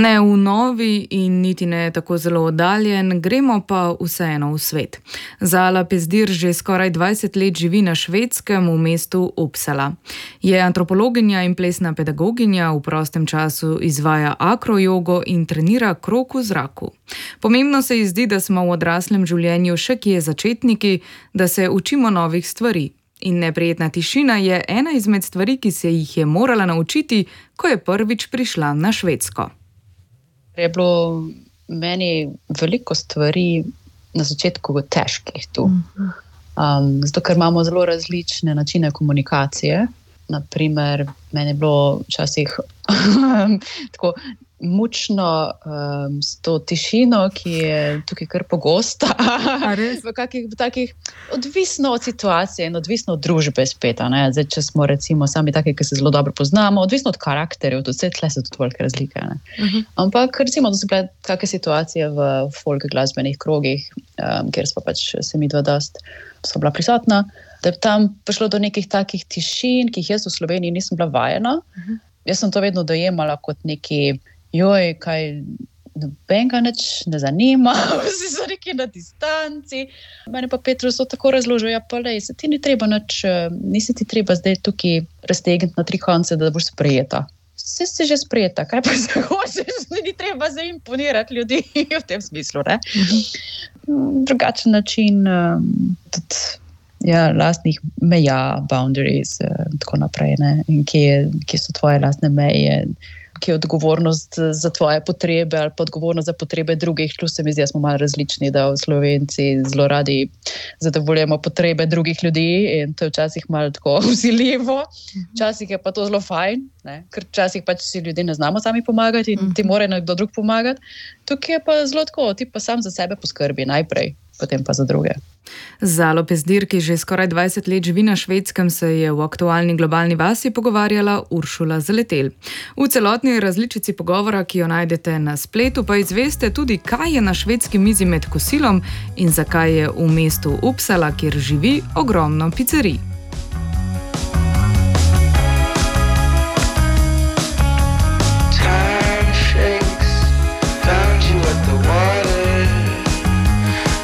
Ne v novi in niti ne tako zelo oddaljen, gremo pa vseeno v svet. Zala Pezdir že skoraj 20 let živi na Švedskem v mestu Uppsala. Je antropologinja in plesna pedagoginja, v prostem času izvaja akrojogo in trenira krog v zraku. Pomembno se ji zdi, da smo v odraslem življenju še kje začetniki, da se učimo novih stvari. In neprijetna tišina je ena izmed stvari, ki se jih je morala naučiti, ko je prvič prišla na Švedsko. Je bilo meni veliko stvari na začetku težkih tu. Zato, ker imamo zelo različne načine komunikacije. Naprimer, meni je bilo včasih tako mučno s to tišino, ki je tukaj kar pogosta. V kakih takih, odvisno od situacije in odvisno od družbe spet. Zdaj, če smo recimo sami taki, ki se zelo dobro poznamo, odvisno od karakterjev, tudi tle so tudi velike razlike. Ampak recimo, da so bile kakšne situacije v folk glasbenih krogih, kjer smo pač se midva so bila prisotna, da je tam prišlo do nekih takih tišin, ki jih jaz v Sloveniji nisem bila vajena. Jaz sem to vedno dojemala kot neki kaj nobenega nič ne zanima, vsi so neki na distanci. Mene pa Petrus so tako razložil, se ti ni treba nič, nisi ti treba zdaj tukaj raztegniti na 3 konce, da boš sprejeta. Vse si že sprejeta, kaj pa se hočeš, ni treba zdaj imponirati ljudi v tem smislu, ne? Drugačen način tudi lastnih meja, boundaries, tako naprej, ne? In kje so tvoje lastne meje, ki je odgovornost za tvoje potrebe ali pa odgovornost za potrebe drugih. Tu se mi zdi, da smo malo različni, da v Slovenci zelo radi zadovoljujemo potrebe drugih ljudi in to je včasih malo tako vsiljivo. Včasih je pa to zelo fajn, ne? Ker včasih pač si ljudje ne znamo sami pomagati in ti mora nekdo drug pomagati. Tukaj je pa zelo tako, ti pa sam za sebe poskrbi najprej, potem pa za druge. Z Zalo Pezdir, ki že skoraj 20 let živi na Švedskem, se je v aktualni globalni vasi pogovarjala Uršula Zaletel. V celotni različici pogovora, ki jo najdete na spletu, pa izveste tudi, kaj je na švedski mizi med kosilom in zakaj je v mestu Uppsala, kjer živi, ogromno pizzerij.